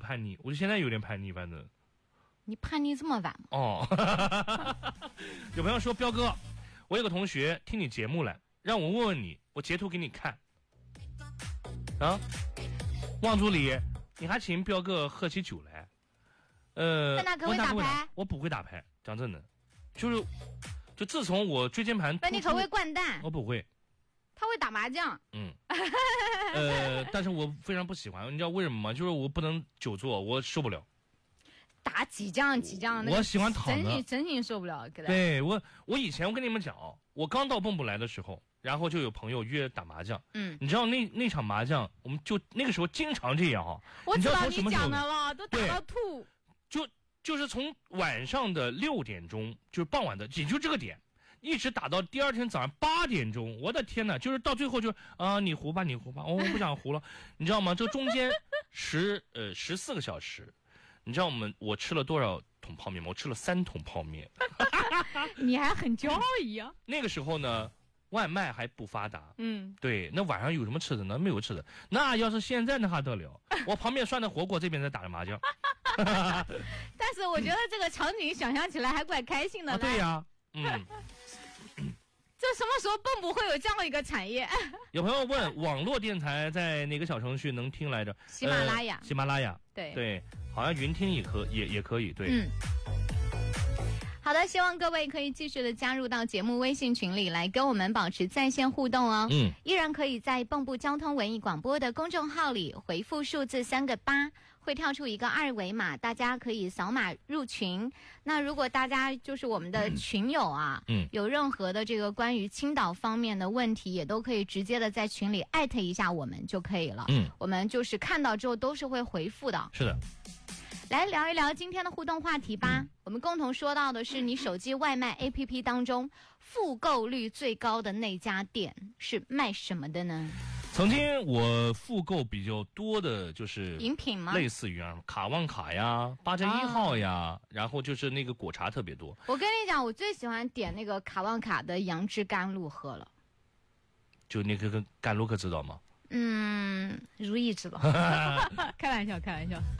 叛逆，我就现在有点叛逆，反正。 你叛逆这么晚吗？ 哦，有朋友说彪哥，我有个同学听你节目了，让我问问你，我截图给你看。啊，王助理，你还请彪哥喝起酒来？ 那他可会打牌？ 我不会打牌，讲真的，就自从我椎间盘， 那你可会掼蛋？ 我不会。 他会打麻将。 但是我非常不喜欢，你知道为什么吗？就是我不能久坐，我受不了。 打几将， 我喜欢躺着， 真心受不了。 对我以前我跟你们讲，我刚到蚌埠来的时候，然后就有朋友约打麻将。你知道那场麻将，我们就那个时候经常这样啊。 我知道你讲的了，都打到吐。 就是从晚上的6点钟，就是傍晚的，也就这个点，一直打到第二天早上8点钟。我的天哪！就是到最后就你胡吧，我不想胡了，你知道吗？这中间14个小时。你知道我吃了多少桶泡面吗？我吃了3桶泡面。 你还很骄傲一样。 那个时候呢，外卖还不发达。对，那晚上有什么吃的呢？没有吃的。那要是现在那还得了？我旁边涮的火锅，这边在打着麻将。 但是我觉得这个场景想象起来还怪开心的呢。 对呀， 这什么时候蚌埠会有这样的一个产业？ 有朋友问，网络电台在哪个小程序能听来着？ 喜马拉雅。 喜马拉雅。对，好像云听也可以。对。 好的，希望各位可以继续的加入到节目微信群里来，跟我们保持在线互动哦。依然可以在蚌埠交通文艺广播的公众号里回复数字3个8，会跳出一个2维码，大家可以扫码入群。那如果大家就是我们的群友啊，有任何的这个关于青岛方面的问题，也都可以直接的在群里艾特一下我们就可以了。我们就是看到之后都是会回复的。 是的。 来聊一聊今天的互动话题吧。我们共同说到的是你手机外卖 APP 当中复购率最高的那家店是卖什么的呢？ 曾经我复购比较多的就是饮品吗？ 类似于卡旺卡呀、8加1号呀，然后就是那个果茶特别多。 我跟你讲，我最喜欢点那个卡旺卡的杨枝甘露喝了。 就那个甘露可知道吗？ 如意知道。开玩笑。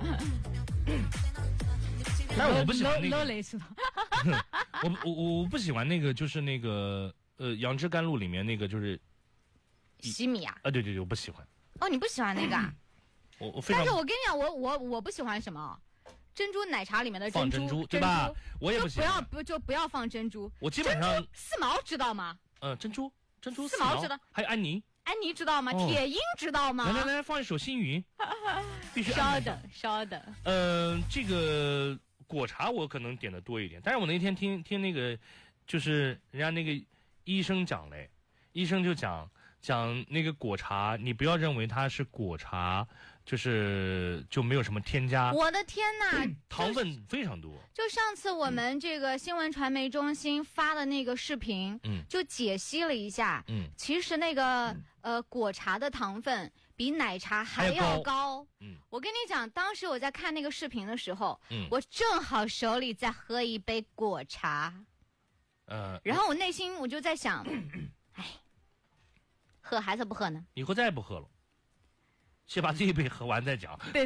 但我不喜欢那个。 雷知道。 我不喜欢那个，就是那个杨枝甘露里面那个就是西米啊。 对，我不喜欢。 哦，你不喜欢那个啊？ 我非常。 但是我跟你讲，我不喜欢什么珍珠奶茶里面的放珍珠，对吧？我也不喜欢。 不要放珍珠。 我基本上 4毛知道吗？ 珍珠 4毛知道。 还有安妮知道吗？铁鹰知道吗？ 来，放一首星云。必须稍等。 这个果茶我可能点的多一点，但是我那天听那个，就是人家那个医生讲嘞，医生就讲那个果茶，你不要认为它是果茶，就没有什么添加。 我的天哪， 糖分非常多。 就上次我们这个新闻传媒中心发的那个视频，就解析了一下，其实那个果茶的糖分比奶茶还要高。我跟你讲，当时我在看那个视频的时候，我正好手里在喝一杯果茶，然后我内心我就在想，喝还是不喝呢？ 以后再也不喝了，先把这一杯喝完再讲。 对。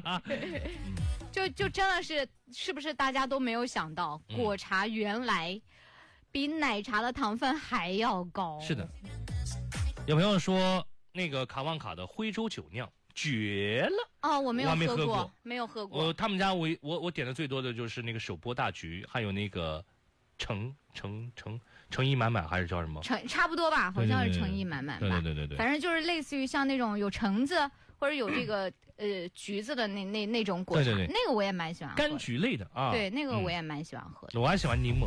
就真的是不是大家都没有想到，果茶原来比奶茶的糖分还要高？ 是的。有朋友说那个卡旺卡的徽州酒酿绝了。 我没有喝过，没有喝过。 他们家我点的最多的就是那个手剥大橘，还有那个诚意满满，还是叫什么？ 差不多吧，好像是诚意满满吧。 对。 反正就是类似于像那种有橙子或者有这个橘子的那种果茶， 对， 那个我也蛮喜欢喝的。 柑橘类的啊。 对，那个我也蛮喜欢喝的。 我还喜欢柠檬。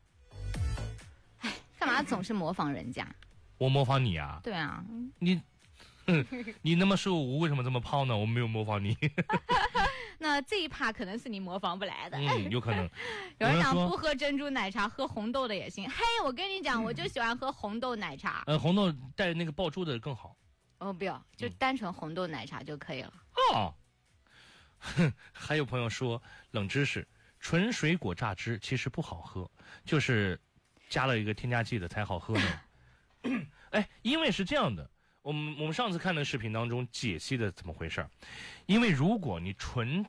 干嘛总是模仿人家？ 我模仿你啊？ 对啊。 你那么瘦，我为什么这么胖呢？我没有模仿你。 那这一趴可能是你模仿不来的。 有可能。 有人讲不喝珍珠奶茶，喝红豆的也行。嘿，我跟你讲，我就喜欢喝红豆奶茶。 红豆带那个爆珠的更好。 不要，就单纯红豆奶茶就可以了。 还有朋友说冷知识，纯水果榨汁其实不好喝，就是加了一个添加剂的才好喝呢。因为是这样的，我们上次看的视频当中解析的怎么回事？因为如果你纯